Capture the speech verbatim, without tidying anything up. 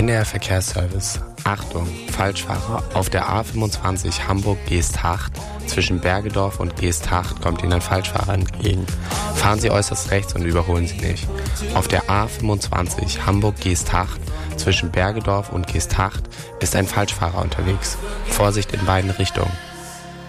N D R-Verkehrsservice. Achtung, Falschfahrer. Auf der A fünfundzwanzig Hamburg-Geesthacht zwischen Bergedorf und Geesthacht kommt Ihnen ein Falschfahrer entgegen. Fahren Sie äußerst rechts und überholen Sie nicht. Auf der A fünfundzwanzig Hamburg-Geesthacht zwischen Bergedorf und Geesthacht ist ein Falschfahrer unterwegs. Vorsicht in beiden Richtungen.